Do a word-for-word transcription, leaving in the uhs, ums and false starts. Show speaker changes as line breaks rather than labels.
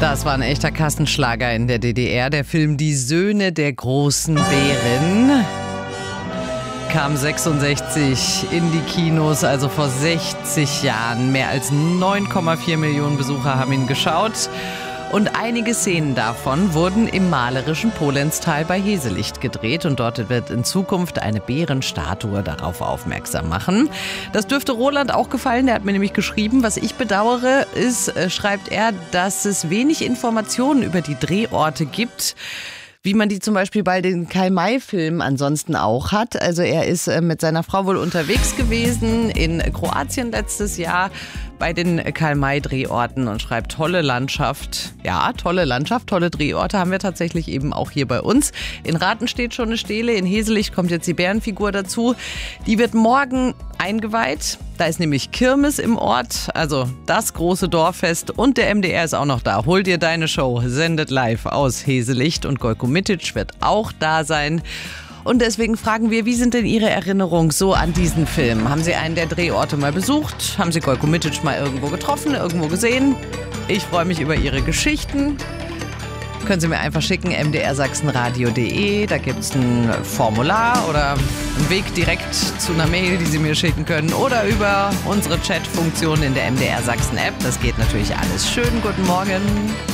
Das war ein echter Kassenschlager in der D D R. Der Film Die Söhne der großen Bären kam sechsundsechzig in die Kinos, also vor sechzig Jahren. Mehr als neun Komma vier Millionen Besucher haben ihn geschaut. Und einige Szenen davon wurden im malerischen Polenztal bei Heselicht gedreht. Und dort wird in Zukunft eine Bärenstatue darauf aufmerksam machen. Das dürfte Roland auch gefallen. Der hat mir nämlich geschrieben, was ich bedauere, ist, äh, schreibt er, dass es wenig Informationen über die Drehorte gibt, wie man die zum Beispiel bei den Karl-May-Filmen ansonsten auch hat. Also er ist äh, mit seiner Frau wohl unterwegs gewesen in Kroatien letztes Jahr bei den Karl-May-Drehorten und schreibt, tolle Landschaft. Ja, tolle Landschaft, tolle Drehorte haben wir tatsächlich eben auch hier bei uns. In Rathen steht schon eine Stele, in Heselicht kommt jetzt die Bärenfigur dazu. Die wird morgen eingeweiht. Da ist nämlich Kirmes im Ort, also das große Dorffest, und der M D R ist auch noch da. Hol dir deine Show, sendet live aus Heselicht und Gojko Mitic wird auch da sein. Und deswegen fragen wir, wie sind denn Ihre Erinnerungen so an diesen Film? Haben Sie einen der Drehorte mal besucht? Haben Sie Gojko Mitic mal irgendwo getroffen, irgendwo gesehen? Ich freue mich über Ihre Geschichten. Können Sie mir einfach schicken, m d r sachsenradio punkt de. Da gibt es ein Formular oder einen Weg direkt zu einer Mail, die Sie mir schicken können. Oder über unsere Chat-Funktion in der M D R Sachsen-App. Das geht natürlich alles. Schönen guten Morgen.